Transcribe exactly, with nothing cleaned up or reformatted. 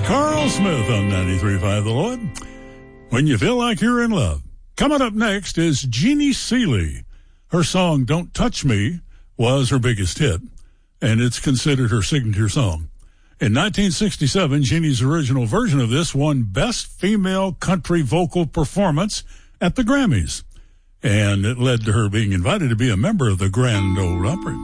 Carl Smith on ninety-three point five The Lord. When you feel like you're in love. Coming up next is Jeannie Seely. Her song, Don't Touch Me, was her biggest hit, and it's considered her signature song. In nineteen sixty-seven, Jeannie's original version of this won Best Female Country Vocal Performance at the Grammys, and it led to her being invited to be a member of the Grand Ole Opry.